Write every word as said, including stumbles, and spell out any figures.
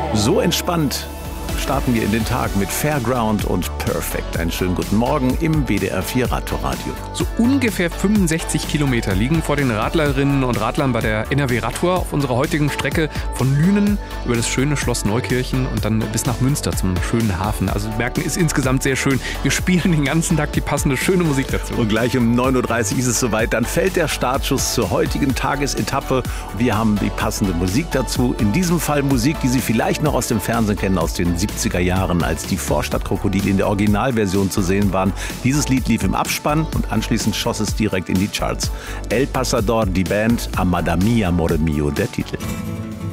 So entspannt starten wir in den Tag mit Fairground und Perfect. Einen schönen guten Morgen im B D R vier Radtour-Radio. So ungefähr fünfundsechzig Kilometer liegen vor den Radlerinnen und Radlern bei der N R W Radtour auf unserer heutigen Strecke von Lünen über das schöne Schloss Neukirchen und dann bis nach Münster zum schönen Hafen. Also merken, ist insgesamt sehr schön. Wir spielen den ganzen Tag die passende, schöne Musik dazu. Und gleich um neun Uhr dreißig ist es soweit. Dann fällt der Startschuss zur heutigen Tagesetappe. Wir haben die passende Musik dazu. In diesem Fall Musik, die Sie vielleicht noch aus dem Fernsehen kennen, aus den siebziger Jahren, als die Vorstadtkrokodile in der Originalversion zu sehen waren. Dieses Lied lief im Abspann und anschließend schoss es direkt in die Charts. El Pasador, die Band, Amada Mia, Amore Mio, der Titel.